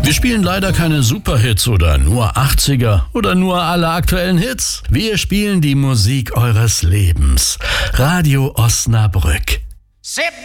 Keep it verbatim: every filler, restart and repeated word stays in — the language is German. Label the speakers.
Speaker 1: Wir spielen leider keine Superhits oder nur achtziger oder nur alle aktuellen Hits. Wir spielen die Musik eures Lebens. Radio Osnabrück.
Speaker 2: Sit